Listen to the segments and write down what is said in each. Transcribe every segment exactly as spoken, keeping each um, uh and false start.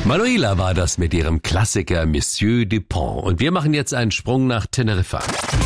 Manuela war das mit ihrem Klassiker Monsieur Dupont. Und wir machen jetzt einen Sprung nach Teneriffa.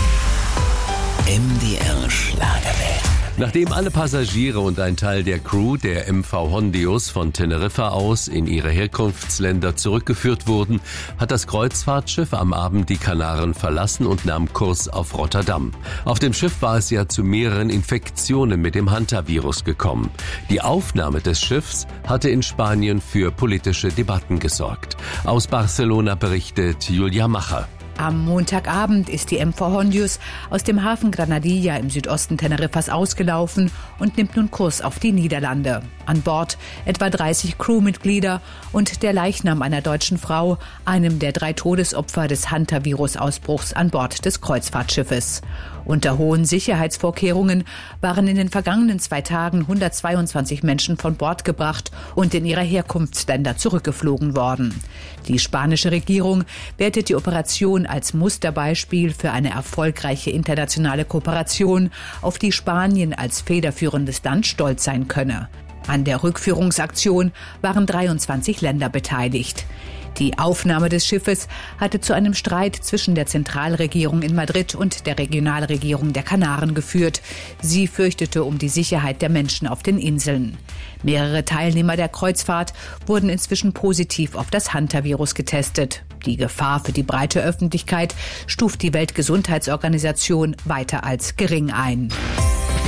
M D R Schlagerwelt. Nachdem alle Passagiere und ein Teil der Crew der M V Hondius von Teneriffa aus in ihre Herkunftsländer zurückgeführt wurden, hat das Kreuzfahrtschiff am Abend die Kanaren verlassen und nahm Kurs auf Rotterdam. Auf dem Schiff war es ja zu mehreren Infektionen mit dem Hantavirus gekommen. Die Aufnahme des Schiffs hatte in Spanien für politische Debatten gesorgt. Aus Barcelona berichtet Julia Macher. Am Montagabend ist die M V Hondius aus dem Hafen Granadilla im Südosten Teneriffas ausgelaufen und nimmt nun Kurs auf die Niederlande. An Bord etwa dreißig Crewmitglieder und der Leichnam einer deutschen Frau, einem der drei Todesopfer des Hantavirus-Ausbruchs an Bord des Kreuzfahrtschiffes. Unter hohen Sicherheitsvorkehrungen waren in den vergangenen zwei Tagen hundertzweiundzwanzig Menschen von Bord gebracht und in ihre Herkunftsländer zurückgeflogen worden. Die spanische Regierung wertet die Operation als Musterbeispiel für eine erfolgreiche internationale Kooperation, auf die Spanien als federführendes Land stolz sein könne. An der Rückführungsaktion waren dreiundzwanzig Länder beteiligt. Die Aufnahme des Schiffes hatte zu einem Streit zwischen der Zentralregierung in Madrid und der Regionalregierung der Kanaren geführt. Sie fürchtete um die Sicherheit der Menschen auf den Inseln. Mehrere Teilnehmer der Kreuzfahrt wurden inzwischen positiv auf das Hantavirus getestet. Die Gefahr für die breite Öffentlichkeit stuft die Weltgesundheitsorganisation weiter als gering ein.